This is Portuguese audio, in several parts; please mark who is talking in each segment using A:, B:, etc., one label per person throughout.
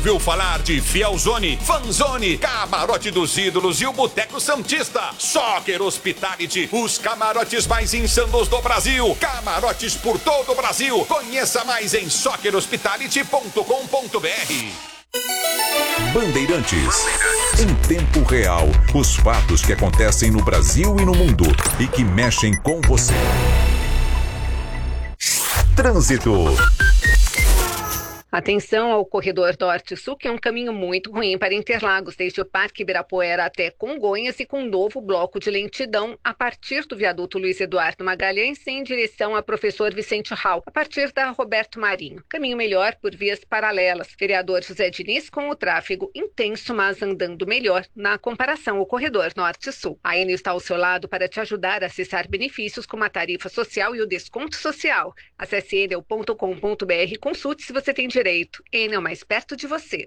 A: ouviu falar de Fielzone, Fanzone, Camarote dos Ídolos e o Boteco Santista? Soccer Hospitality, os camarotes mais insanos do Brasil. Camarotes por todo o Brasil. Conheça mais em soccerhospitality.com.br.
B: Bandeirantes. Em tempo real, os fatos que acontecem no Brasil e no mundo e que mexem com você. Trânsito.
C: Atenção ao corredor Norte-Sul, que é um caminho muito ruim para Interlagos, desde o Parque Ibirapuera até Congonhas e com um novo bloco de lentidão a partir do viaduto Luiz Eduardo Magalhães em direção a Professor Vicente Hall, a partir da Roberto Marinho. Caminho melhor por vias paralelas. Vereador José Diniz com o tráfego intenso, mas andando melhor na comparação ao corredor Norte-Sul. A Enel está ao seu lado para te ajudar a acessar benefícios como a tarifa social e o desconto social. Acesse enel.com.br e consulte se você tem direito. Enel, mais perto de você.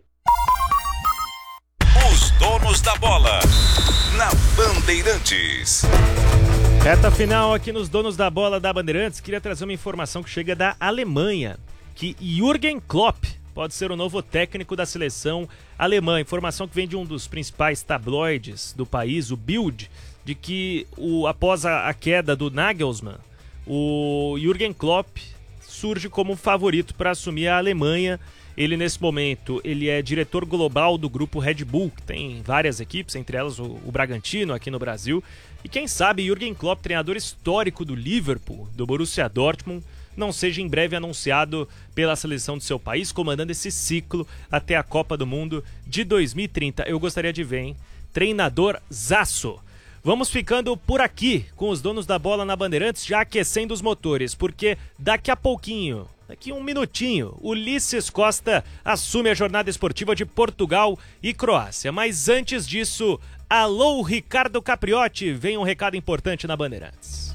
B: Os donos da bola na Bandeirantes.
D: Reta final aqui nos Donos da Bola da Bandeirantes. Queria trazer uma informação que chega da Alemanha, que Jürgen Klopp pode ser o novo técnico da seleção alemã. Informação que vem de um dos principais tabloides do país, o Bild, de que após a queda do Nagelsmann, o Jürgen Klopp surge como favorito para assumir a Alemanha. Ele, nesse momento, ele é diretor global do grupo Red Bull, que tem várias equipes, entre elas o Bragantino aqui no Brasil. E quem sabe Jürgen Klopp, treinador histórico do Liverpool, do Borussia Dortmund, não seja em breve anunciado pela seleção do seu país, comandando esse ciclo até a Copa do Mundo de 2030. Eu gostaria de ver, hein? Treinador zaço. Vamos ficando por aqui com os Donos da Bola na Bandeirantes, já aquecendo os motores, porque daqui a pouquinho, daqui um minutinho, Ulisses Costa assume a jornada esportiva de Portugal e Croácia. Mas antes disso, alô Ricardo Capriotti, vem um recado importante na Bandeirantes.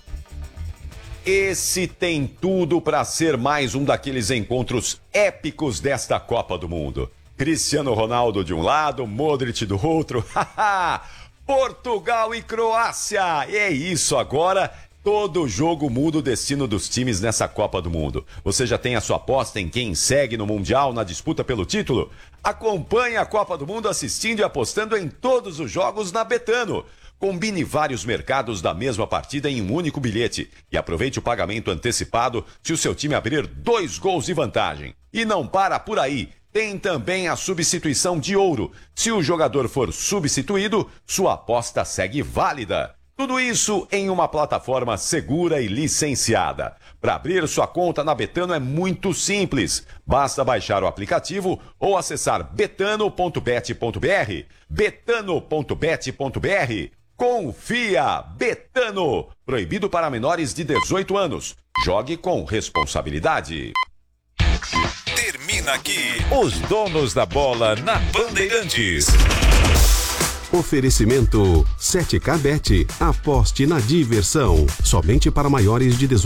E: Esse tem tudo para ser mais um daqueles encontros épicos desta Copa do Mundo. Cristiano Ronaldo de um lado, Modric do outro, haha! Portugal e Croácia! É isso agora, todo jogo muda o destino dos times nessa Copa do Mundo. Você já tem a sua aposta em quem segue no Mundial na disputa pelo título? Acompanhe a Copa do Mundo assistindo e apostando em todos os jogos na Betano. Combine vários mercados da mesma partida em um único bilhete e aproveite o pagamento antecipado se o seu time abrir 2 gols de vantagem. E não para por aí. Tem também a substituição de ouro. Se o jogador for substituído, sua aposta segue válida. Tudo isso em uma plataforma segura e licenciada. Para abrir sua conta na Betano é muito simples. Basta baixar o aplicativo ou acessar betano.bet.br. betano.bet.br. Confia! Betano! Proibido para menores de 18 anos. Jogue com responsabilidade.
B: Termina aqui os Donos da Bola na Bandeirantes.
F: Oferecimento 7K Bet. Aposte na diversão. Somente para maiores de 18.